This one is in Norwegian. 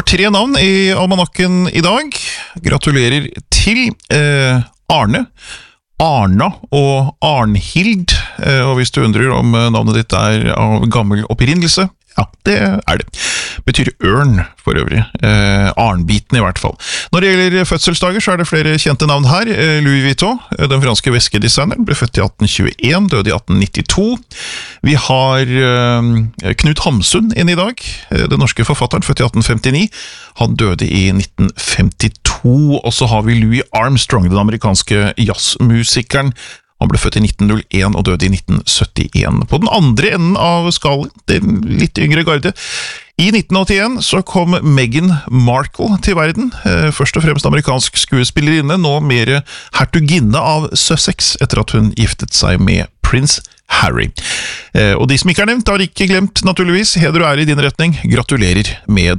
3 navn i almanakken i dag. Gratulerer til Arne, Arna og Arnhild. Og hvis du undrer om navnet ditt av gammel opprinnelse, ja, det det. Betyr ørn for øvrig. Arnbiten i hvert fall. Når det gjelder fødselsdager så det flere kjente navn her. Louis Vuitton, den franske veskedesigneren, ble født i 1821, døde i 1892. Vi har Knut Hamsun inn i dag, den norske forfatteren, født i 1859. Han døde i 1952, og så har vi Louis Armstrong, den amerikanske jazzmusikeren. Han ble født i 1901 og døde i 1971. På den andre enden av skalaen, den litt yngre garde, i 1981 så kom Meghan Markle til verden, først og fremst amerikansk skuespillerinne, nå mer hertuginne av Sussex, etter at hun giftet seg med prins Harry. Og de som ikke nevnt, har ikke glemt naturligvis. Heder og ære i din retning. Gratulerer med